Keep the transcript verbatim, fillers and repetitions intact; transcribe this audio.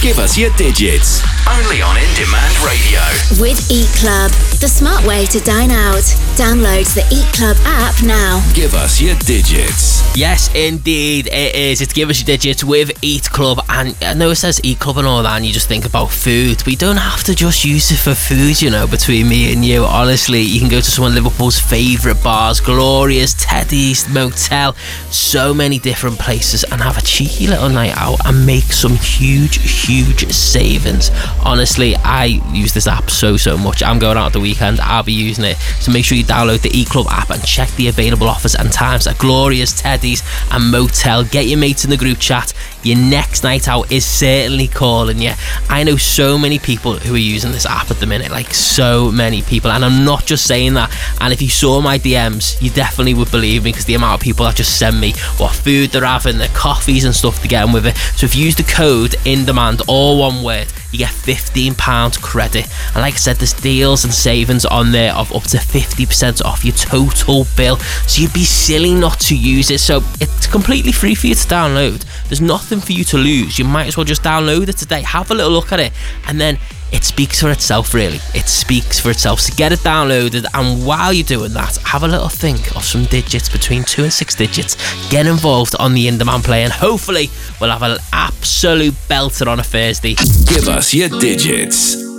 Give us your digits. Only on In Demand Radio. With Eat Club, the smart way to dine out. Download the Eat Club app now. Give us your digits. Yes, indeed, it is. It's Give Us Your Digits with Eat Club. And I know it says Eat Club and all that, and you just think about food. We don't have to just use it for food, you know, between me and you. Honestly, you can go to some of Liverpool's favourite bars, Glorious, Teddy's, Motel, so many different places, and have a cheeky little night out and make some huge, huge savings. Honestly, I use this app so, so much. I'm going out at the weekend, I'll be using it. So make sure you download the Eat Club app and check the available offers and times at Glorious, Teddy's and Motel. Get your mates in the group chat. Your next night out is certainly calling you. I know so many people who are using this app at the minute, like so many people, and I'm not just saying that. And if you saw my D Ms, you definitely would believe me, because the amount of people that just send me what food they're having, their coffees and stuff to get them with it. So if you use the code INDEMAND, all one word, you get fifteen pounds credit. And like I said, there's deals and savings on there of up to fifty percent off your total bill. So you'd be silly not to use it. So it's completely free for you to download. There's nothing for you to lose. You might as well just download it today. Have a little look at it. And then it speaks for itself, really. It speaks for itself. So get it downloaded, and while you're doing that, have a little think of some digits between two and six digits. Get involved on the In Demand play, and hopefully we'll have an absolute belter on a Thursday. Give us your digits.